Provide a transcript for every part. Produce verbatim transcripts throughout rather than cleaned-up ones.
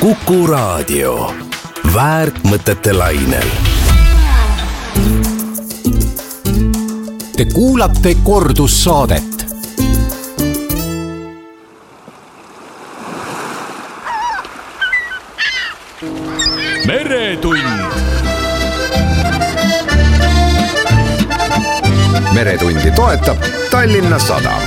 Kuku Raadio. Väärtmõtete lainel. Te kuulate kordussaadet. Meretund. Meretundi toetab Tallinna Sadam.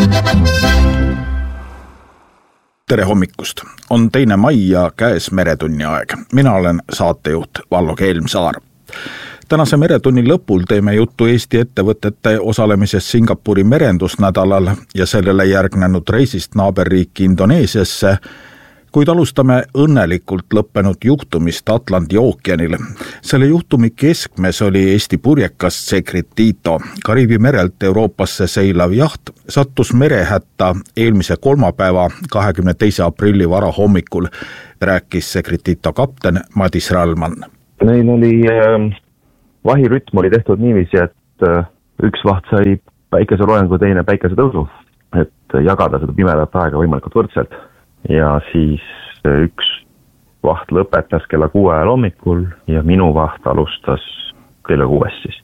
Tere hommikust! On teine mai ja käes Meretunni aeg. Mina olen saatejuht Vallo Keelmsaar. Tänase Meretunni lõpul teeme juttu Eesti ettevõtete osalemisest Singapuri merendusnädalal ja sellele järgnenud reisist naaberriiki Indoneesiasse, kuid alustame õnnelikult lõppenud juhtumist Atlandi ookeanil. Selle juhtumi keskmes oli Eesti purjekas Secretito. Kariibi merelt Euroopasse seilav jaht sattus merehätta eelmise kolmapäeva kahekümne teise aprilli varahommikul, rääkis Secretito kapten Madis Rallman. Neil oli äh, vahirütm oli tehtud niiviisi, et äh, üks vaht sai päikeseloojangu, teine päikesetõusu, et jagada seda pimedat aega võimalikult võrdselt. Ja siis üks vaht lõpetas kella kuue ajal hommikul ja minu vaht alustas kella kuuest siis.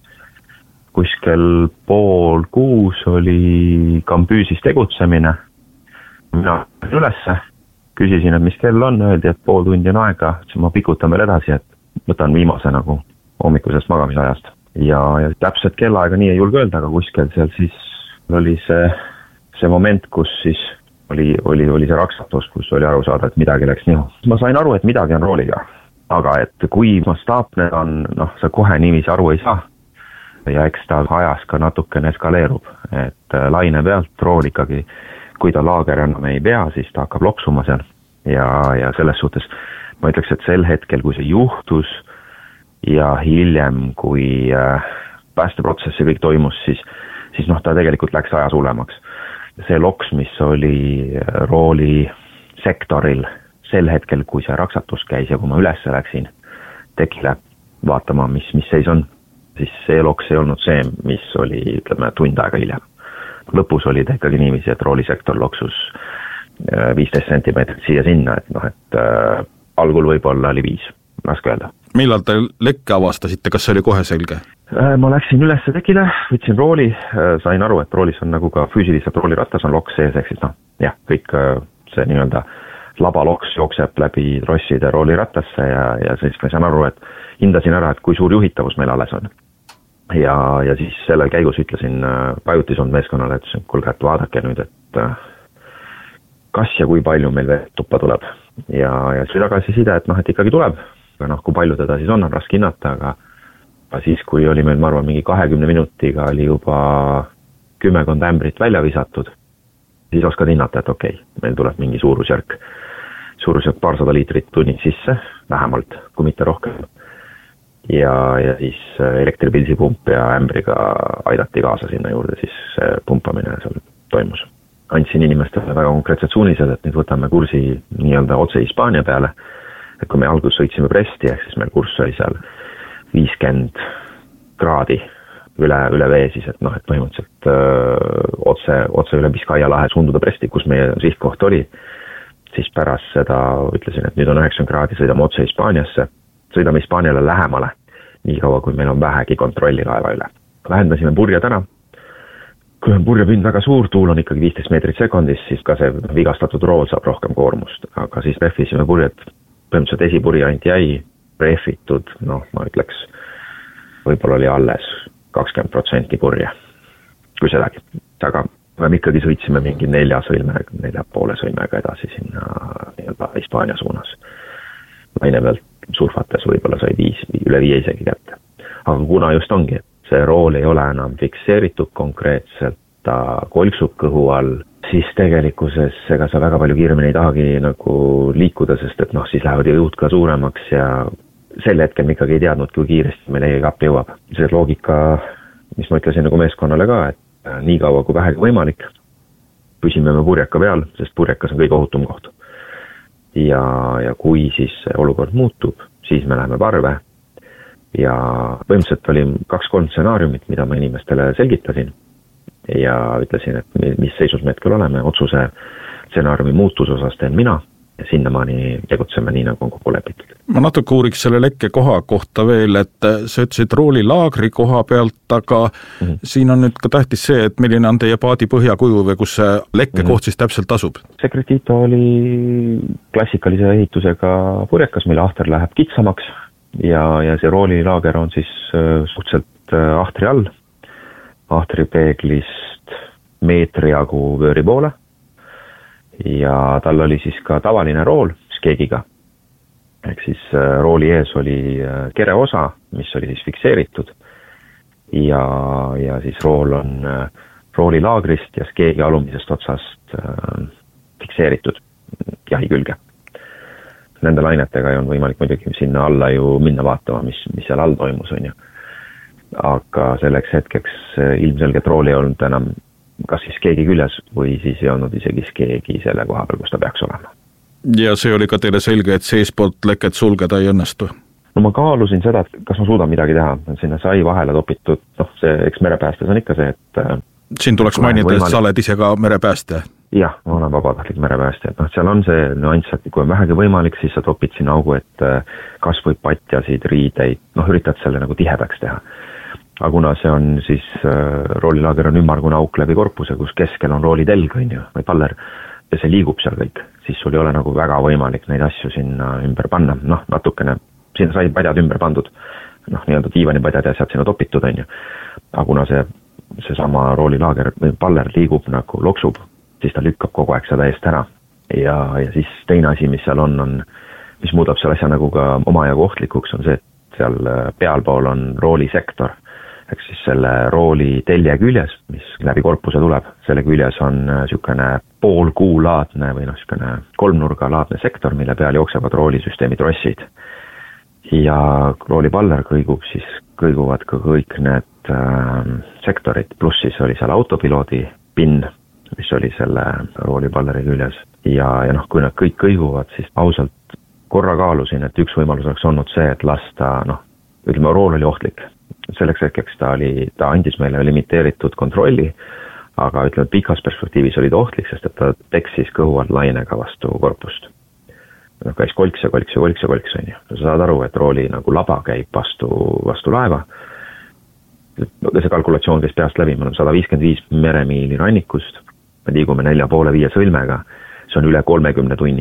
Kuskil pool kuus oli Kambüüsis tegutsemine. Mina ülesse, küsisin, et mis kell on, öeldi, et pool tundi on aega, siis ma pikutan veel edasi, et võtan viimase nagu hommikusest magamisajast. Ja, ja täpselt kellaaega nii ei julge öelda, aga kuskil seal siis oli see, see moment, kus siis Oli, oli, oli see raksatus, kus oli aru saada, et midagi läks nihu. Ma sain aru, et midagi on rooliga, aga et kui mastaapne on, noh, sa kohe niiviisi aru ei saa ja eks ta ajas ka natukene eskaleerub, et laine pealt rool ikkagi, kui ta laager enam ei pea, siis ta hakkab loksuma seal ja, ja selles suhtes ma ütleks, et sel hetkel, kui see juhtus ja hiljem, kui äh, päästeprotsessi kõik toimus, siis, siis noh, ta tegelikult läks ajas hullemaks. See loks, mis oli rooli sektoril sel hetkel, kui see raksatus käis ja kui ma üles läksin tekile vaatama, mis, mis seis on, siis see loks ei olnud see, mis oli, ütleme, tund aega hiljem. Lõpus oli ta ikkagi niiviisi, et roolisektor loksus viisteist sentimeetrit siia sinna, et noh, et äh, algul võib-olla oli viis, raske öelda. Millal te lekke avastasite, kas see oli kohe selge? Ma läksin üles tekile, võtsin rooli, sain aru, et roolis on nagu ka füüsiliselt rooliratas on loks sees, ehk siis noh, jah, kõik see nii-öelda labaloks jookseb läbi trosside roolirattasse ja, ja siis ma sain aru, et hindasin ära, et kui suur juhitavus meil alles on. Ja, ja siis sellel käigus ütlesin pajutisund meeskonnale, et kuulge, et vaadake nüüd, et kas ja kui palju meil veel tuppa tuleb. Ja, ja siis tagasi side, et noh, et ikkagi tuleb. Aga noh, kui palju teda siis on, on raske hinnata, aga siis, kui oli meil, ma arvan, mingi kahekümne minutiga oli juba kümmekond ämbrit välja visatud, siis oskad hinnata, et okei, okay, meil tuleb mingi suurusjärk, suurusjärk paarsada liitrit tunnis sisse, vähemalt, kui mitte rohkem. Ja, ja siis elektripilsipump ja ämbriga aidati kaasa sinna juurde, siis pumpamine seal toimus. Andsin inimestele väga konkreetsed suunised, et nüüd võtame kursi nii-öelda otse Hispaania peale. Et kui me algus sõitsime Bresti, ehk siis meil kurss oli seal viiskümmend kraadi üle, üle vee siis, et noh, et põhimõtteliselt öö, otse, otse üle Biskaia lahe suunduda Bresti, kus meie sihtkoht oli, siis pärast seda ütlesin, et nüüd on üheksakümmend kraadi, sõidame otse Hispaaniasse, sõidame Hispaaniale lähemale, nii kaua kui meil on vähegi kontrolli laeva üle. Vähendasime purje täna. Kui on purjepind väga suur, tuul on ikkagi viisteist meetrit sekundis, siis ka see vigastatud rool saab rohkem koormust, aga siis rehvisime purjet. Põhimõtteliselt esipuri ainult jäi rehvitud, noh, ma ütleks, võib-olla oli alles kakskümmend protsenti purje, kui sedagi. Aga me ikkagi sõitsime mingi nelja sõime, nelja poole sõimega edasi sinna nii-öelda Hispaania suunas. Laine pealt surfates võib-olla sai viis, üle viie isegi kätte. Aga kuna just ongi, et see rool ei ole enam fikseeritud konkreetselt, ta kolksub kõhu all, siis tegelikkuses ega sa väga palju kiiremini ei tahagi nagu liikuda, sest et noh, siis lähevad jõud ka suuremaks ja sel hetkel me ikkagi ei teadnud, kui kiiresti meil ei kapp jõuab. See loogika, mis ma ütlesin nagu meeskonnale ka, et nii kaua kui vähegi võimalik, püsime me purjeka peal, sest purjekas on kõige ohutum koht. Ja, ja kui siis olukord muutub, siis me läheme parve ja põhimõtteliselt oli kaks-kolm stsenaariumit, mida ma inimestele selgitasin. Ja ütlesin, et mis seisus me hetkel oleme, otsuse stsenaariumi muutus osas teen mina ja sinnamaani tegutseme nii, nagu on kokku lepitud. Ma natuke uuriks selle lekke koha kohta veel, et sa ütlesid roolilaagri koha pealt, aga mm-hmm. siin on nüüd ka tähtis see, et milline on teie paadi põhjakuju või kus see lekke mm-hmm. koht siis täpselt asub? Secretito oli klassikalise ehitusega purjekas, mille ahter läheb kitsamaks ja, ja see roolilaager on siis suhteliselt ahtri all, ahtri peeglist meetri jagu vööri poole ja tal oli siis ka tavaline rool skeegiga. Ehk siis rooli ees oli kere osa, mis oli siis fikseeritud ja, ja siis rool on roolilaagrist ja skeegi alumisest otsast fikseeritud jahi külge. Nende lainetega ei on võimalik muidugi sinna alla ju minna vaatama, mis, mis seal all toimus on ju. Aga selleks hetkeks ilmselgelt rooli ei olnud enam kas siis skeegi küljes või siis ei olnud isegi skeegi selle koha peal, kus ta peaks olema. Ja see oli ka teile selge, et seespoolt leket sulgeda ei õnnestu? No ma kaalusin seda, et kas ma suudan midagi teha. Sinna sai vahele topitud, noh see eks merepäästes on ikka see, et... Siin tuleks mainida, et sa oled ise ka merepäästja? Jah, ma olen vabatahtlik merepäästja. No, seal on see nüanss, et kui on vähegi võimalik, siis sa topid sinna augu, et kas või patjasid, riideid, noh üritad selle nagu tihedaks teha. Aga kuna see on siis, äh, roolilaager on ümmargune auk läbi korpuse, kus keskel on roolitelg, on ju, või paller, ja see liigub seal kõik, siis sul ei ole nagu väga võimalik neid asju sinna ümber panna. Noh, natukene, sinna sai padjad ümber pandud, noh, nii-öelda diivanipadjad ja sealt sinna topitud, on ju. Aga kuna see, see sama roolilaager või paller liigub nagu loksub, siis ta lükkab kogu aeg seda eest ära. Ja, ja siis teine asi, mis seal on, on, mis muudab selle asja nagu ka omajagu ohtlikuks, on see, et seal pealpool on roolisektor. Eks siis selle rooli telje küljes, mis läbi korpuse tuleb, selle küljes on niisugune poolkuulaadne või noh, niisugune kolmnurgalaadne sektor, mille peal jooksevad roolisüsteemi trossid. Ja roolipaller kõigub, siis kõiguvad ka kõik need äh, sektorid, pluss siis oli seal autopiloodi pinn, mis oli selle roolipalleri küljes. Ja, ja noh, kui nad kõik kõiguvad, siis ausalt korra kaalusin, et üks võimalus oleks olnud see, et lasta, noh, ütleme, rool oli ohtlik. Selleks hetkeks ta oli, ta andis meile limiteeritud kontrolli, aga ütleme, pikas perspektiivis oli ta ohtlik, sest et ta teksis kõhuvad lainega vastu korpust. No, käis kolks ja kolks ja kolks ja kolks, on ju. Sa saad aru, et rooli nagu laba käib vastu, vastu laeva. See kalkulatsioon käis peast läbi, me oleme sada viiskümmend viis meremiili rannikust, me liigume nelja poole viie sõlmega, see on üle kolmekümne tunni.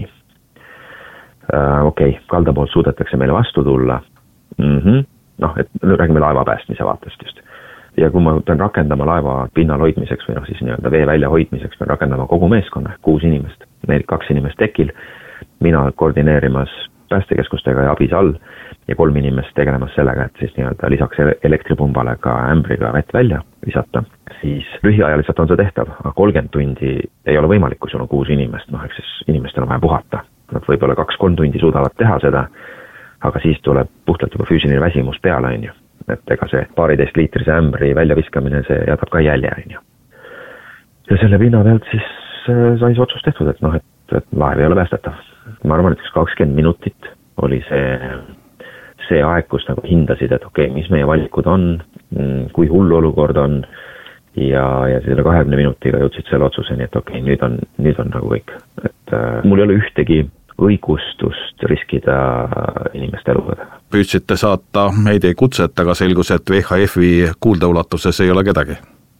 Uh, Okei, okay, kalda poolt suudetakse meile vastu tulla. Mhm. Noh, et räägime laeva päästmise vaatest just. Ja kui ma pean rakendama laeva pinnal hoidmiseks või noh, siis nii-öelda vee välja hoidmiseks, pean rakendama kogu meeskonna, kuus inimest, neil kaks inimest tekil, mina koordineerimas päästekeskustega ja abis all ja kolm inimest tegelemas sellega, et siis nii-öelda lisaks elektripumbale ka ämbriga vett välja visata, siis lühiajaliselt on see tehtav, aga kolmkümmend tundi ei ole võimalik, kui sul on kuus inimest, noh, eks siis inimestel on vaja puhata. Nad võib-olla kaks-kolm tundi suudavad teha seda, aga siis tuleb puhtalt juba füüsiline väsimus peale, on ju. Et ega see paariteist liitrise ämbri väljaviskamine, see jätab ka jälje, on ju. Ja selle pinna pealt siis sai see otsus tehtud, et noh, et, et laev ei ole päästetav. Ma arvan, et kakskümmend minutit oli see, see aeg, kus nagu hindasid, et okei, okay, mis meie valikud on, kui hullu olukord on ja, ja selle kahekümne minutiga jõudsid selle otsuseni, et okei, okay, nüüd on, nüüd on nagu kõik. Et äh, mul ei ole ühtegi õigustust riskida inimeste eludega. Püüdsite saata meid ei kutset, aga selgus, et V H F-i kuuldeulatuses ei ole kedagi?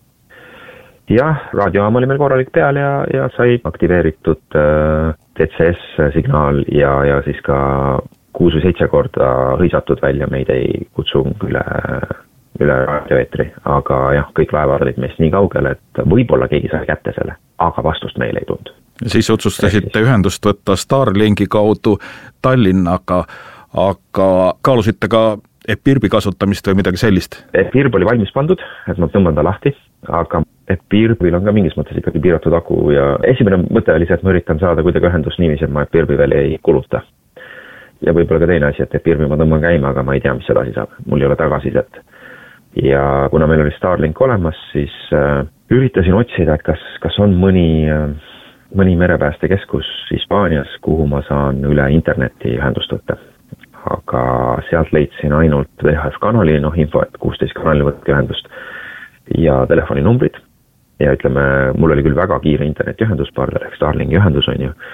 Jah, raadiojaam oli meil korralik peal ja, ja sai aktiveeritud äh, D C S-signaal ja, ja siis ka kuus või seitse korda hõisatud välja meid ei kutsung üle, üle raadioeetri. Aga jah, kõik laevad olid meist nii kaugel, et võib-olla keegi sai kätte selle, aga vastust meile ei tulnud. Siis otsustasite ühendust võtta Starlinki kaudu Tallinnaga, aga kaalusite ka Epirbi kasutamist või midagi sellist? Epirb oli valmis pandud, et ma tõmban ta lahti, aga Epirbil on ka mingis mõttes ikkagi piiratud aku ja esimene mõte oli see, et ma üritan saada kuidagi ühendust niiviisi, et ma Epirbi veel ei kuluta. Ja võib-olla ka teine asi, et Epirbi ma tõmban käima, aga ma ei tea, mis edasi saab. Mul ei ole tagasisidet. Ja kuna meil oli Starlink olemas, siis äh, üritasin otsida, et kas, kas on mõni... Äh, mõni merepäästekeskus Hispaanias, kuhu ma saan üle interneti ühendust võtta. Aga sealt leidsin ainult V H F kanali, noh info, et kuusteist kanali võtke ühendust ja telefoninumbrid. Ja ütleme, mul oli küll väga kiire internetiühendus, parler ehk Starlinki ühendus on ju,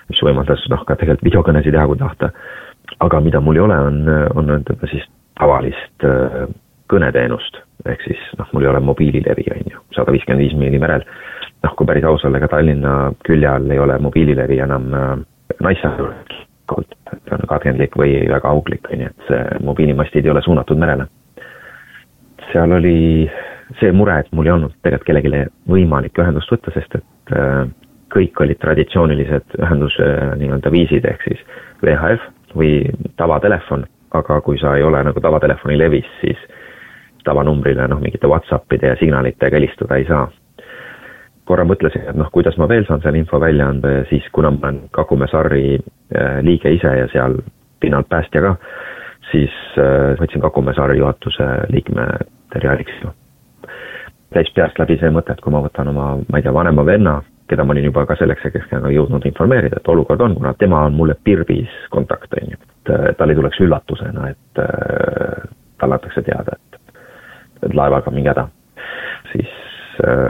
mis võimaldas noh, ka tegelikult videokõnesid teha, kui tahta. Aga mida mul ei ole, on, on ütleme siis tavalist kõneteenust, ehk siis noh, mul ei ole mobiililevi, on ju, sada viiskümmend viis miili merel. Noh, kui päris aus olla, ega Tallinna külje all ei ole mobiililevi enam naisse katkendlik või väga auglik, on ju, et see mobiilimastid ei ole suunatud merele. Seal oli see mure, et mul ei olnud tegelikult kellegile võimalik ühendust võtta, sest et kõik olid traditsioonilised ühenduse nii-öelda viisid, ehk siis V H F või tavatelefon, aga kui sa ei ole nagu tavatelefoni levis, siis tavanumbrile noh, mingite WhatsAppide ja signalitega helistada ei saa. Korra mõtlesin, et noh, kuidas ma veel saan seal info välja anda ja siis kuna ma olen Kakumäe Sarri liige ise ja seal pinnalt päästja ka, siis võtsin Kakumäe Sarri juhatuse liikme Terje Aliksio. Täis peast läbi see mõte, et kui ma võtan oma, ma ei tea, vanema venna, keda ma olin juba ka selleks hetkeks jõudnud informeerida, et olukord on, kuna tema on mulle Pirbis kontakt, on ju, et tal ei tuleks üllatusena, et tal antakse teada, et, et laevaga mingi häda. Siis